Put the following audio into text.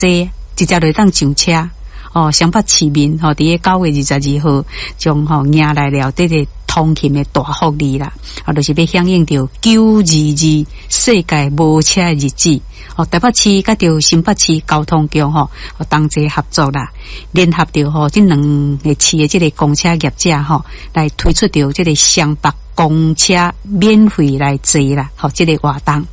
直接就当上车。湘北市民伫个9月22号将迎来了这个通勤的大福利啦，就是要响应着922世界无车的日子。台北市甲着新北市交通局同齐合作啦，联合着这两个市的这个公车业者来推出着这个湘北公车免费来坐啦，这个活动。